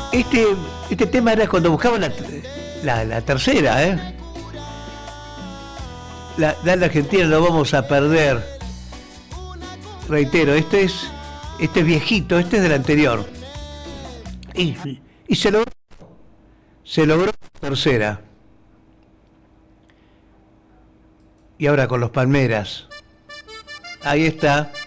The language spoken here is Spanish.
Este, este tema era cuando buscaban la tercera, ¿eh? La Argentina lo vamos a perder. Reitero, este es viejito, este es del anterior. Y se logró tercera. Y ahora con los Palmeras. Ahí está.